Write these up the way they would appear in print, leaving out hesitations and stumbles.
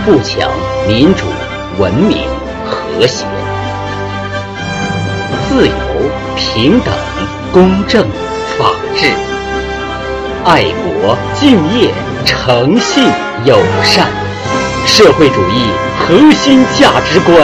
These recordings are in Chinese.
富强、民主、文明、和谐。自由、平等、公正、法治。爱国、敬业、诚信、友善。社会主义核心价值观。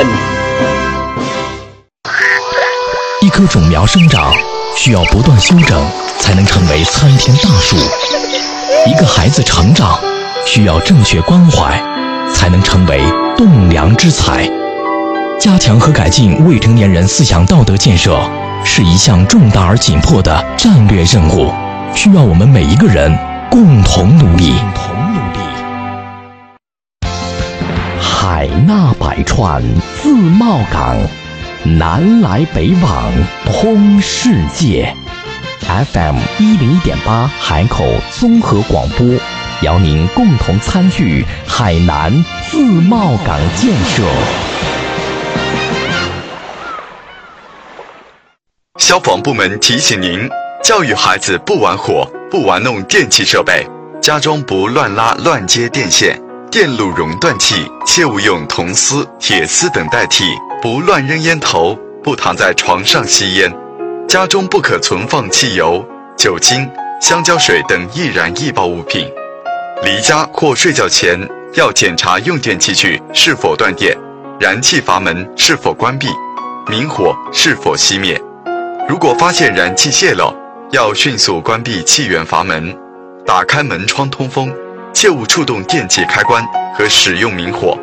一棵种苗生长需要不断修整，才能成为参天大树。一个孩子成长需要正确关怀，才能成为栋梁之才。加强和改进未成年人思想道德建设是一项重大而紧迫的战略任务，需要我们每一个人共同努力。海纳百川，自贸港，南来北往，通世界。FM 101.8海口综合广播，邀您共同参与海南自贸港建设。 消防部门提醒您：教育孩子不玩火，不玩弄电器设备，家中不乱拉乱接电线，电路熔断器切勿用铜丝、铁丝等代替，不乱扔烟头，不躺在床上吸烟。家中不可存放汽油、酒精、香蕉水等易燃易爆物品。离家或睡觉前要检查用电器具是否断电，燃气阀门是否关闭，明火是否熄灭。如果发现燃气泄漏，要迅速关闭气源阀门，打开门窗通风，切勿触动电器开关和使用明火。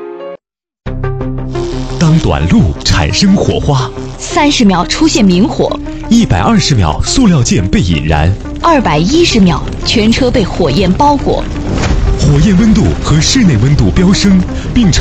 当短路产生火花 ，30秒出现明火 ，120秒塑料件被引燃 ，210秒全车被火焰包裹。 火焰温度和室内温度飙升，并